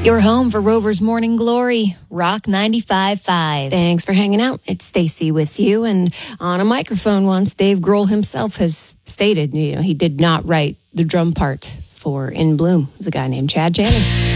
Your home for Rover's Morning Glory, Rock 95.5. Thanks for hanging out. It's Stacy with you. And on a microphone once, Dave Grohl himself has stated, he did not write the drum part for In Bloom. It was a guy named Chad Channing.